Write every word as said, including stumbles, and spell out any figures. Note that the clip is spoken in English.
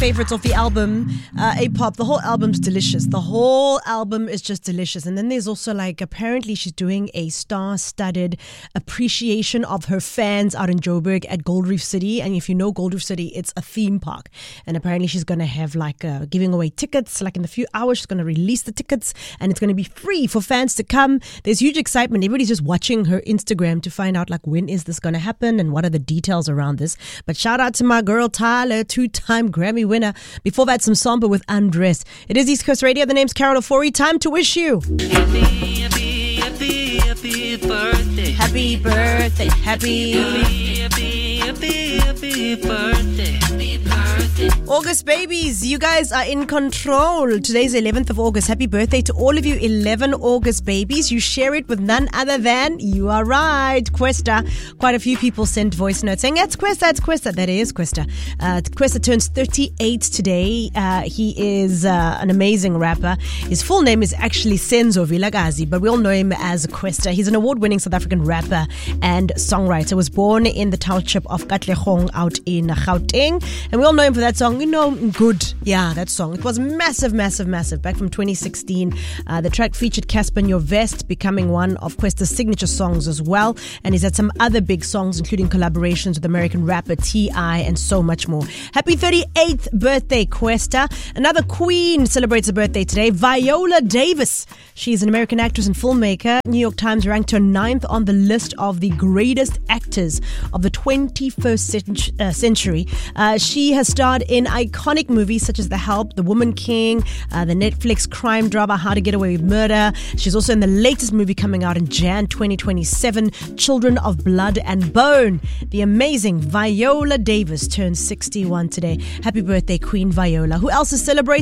favorites off the album, uh, A-Pop. The whole album's delicious. The whole album is just delicious. And then there's also like, apparently she's doing a star-studded appreciation of her fans out in Joburg at Gold Reef City. And if you know Gold Reef City, it's a theme park. And apparently she's going to have like uh, giving away tickets. Like in a few hours, she's going to release the tickets and it's going to be free for fans to come. There's huge excitement. Everybody's just watching her Instagram to find out like when is this going to happen and what are the details around this. But shout out to my girl Tyler, two-time Grammy winner. Before that, some Samba with Undress. It is East Coast Radio. The name's Carol Ofori. Time to wish you Happy, happy, happy, happy birthday. happy birthday, happy Happy, happy, happy, happy birthday. Happy birthday. August babies. You guys are in control. Today's eleventh of August. Happy birthday to all of you eleven August babies. You share it with none other than, you are right, Kwesta. Quite a few people sent voice notes saying, it's Kwesta, it's Kwesta. That is Kwesta. Uh, Kwesta turns thirty-eight today. Uh, he is uh, an amazing rapper. His full name is actually Senzo Vilakazi, but we all know him as Kwesta. He's an award-winning South African rapper and songwriter. Was born in the township of Katlehong out in Gauteng. And we all know him for that song, you know, Good. Yeah, that song. It was massive, massive, massive. Back from twenty sixteen. Uh, the track featured Casper in Your Vest, becoming one of Kwesta's signature songs as well. And he's had some other big songs, including collaborations with American rapper T I and so much more. Happy thirty-eighth birthday, Kwesta. Another queen celebrates a birthday today, Viola Davis. She's an American actress and filmmaker. New York Times ranked her ninth on the list of the greatest actors of the twenty-first cent- uh, century. Uh, she has starred in iconic movies such as The Help, The Woman King, uh, the Netflix crime drama How to Get Away with Murder. She's also in the latest movie coming out in January twenty twenty-seven, Children of Blood and Bone. The amazing Viola Davis turns sixty-one today. Happy birthday, Queen Viola. Who else is celebrating?